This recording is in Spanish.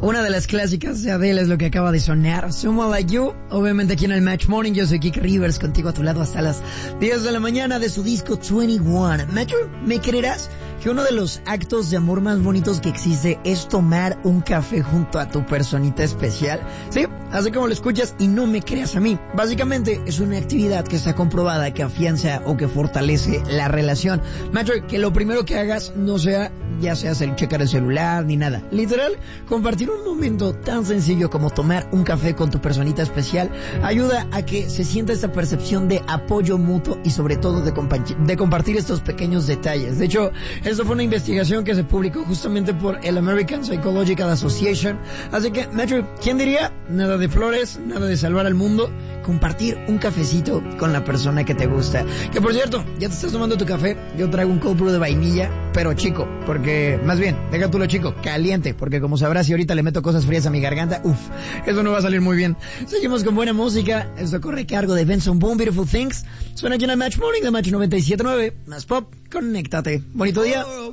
Una de las clásicas de Adele es lo que acaba de sonar. Someone Like You, obviamente aquí en el Match Morning. Yo soy Kike Rivers, contigo a tu lado hasta las 10 de la mañana de su disco 21. Matthew, ¿me creerás que uno de los actos de amor más bonitos que existe es tomar un café junto a tu personita especial? Sí, así como lo escuchas y no me creas a mí. Básicamente es una actividad que está comprobada que afianza o que fortalece la relación. Matthew, que lo primero que hagas no sea, ya seas el checar el celular ni nada. Literal, compartir un momento tan sencillo como tomar un café con tu personita especial ayuda a que se sienta esta percepción de apoyo mutuo y sobre todo de compartir estos pequeños detalles. De hecho, esto fue una investigación que se publicó justamente por el American Psychological Association. Así que, Matthew, ¿quién diría? Nada de flores, nada de salvar al mundo, compartir un cafecito con la persona que te gusta. Que por cierto, ya te estás tomando tu café. Yo traigo un cold brew de vainilla, pero chico, porque, más bien, deja tú lo chico, caliente, porque como sabrás, si ahorita le meto cosas frías a mi garganta, eso no va a salir muy bien. Seguimos con buena música. Esto corre a cargo de Benson Boone, Beautiful Things. Suena aquí en el Match Morning de Match 97.9. Más pop, conéctate. Bonito día.